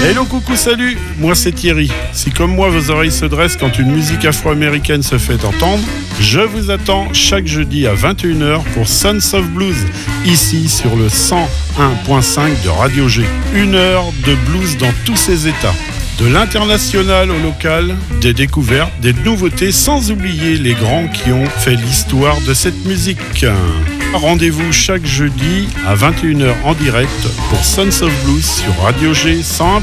Hello, coucou, salut, moi c'est Thierry. Si comme moi vos oreilles se dressent quand une musique afro-américaine se fait entendre, je vous attends chaque jeudi à 21h pour Sons of Blues, ici sur le 101.5 de Radio G. 1 heure de blues dans tous ses états. De l'international au local, des découvertes, des nouveautés, sans oublier les grands qui ont fait l'histoire de cette musique. Rendez-vous chaque jeudi à 21h en direct pour Sons of Blues sur Radio G 101.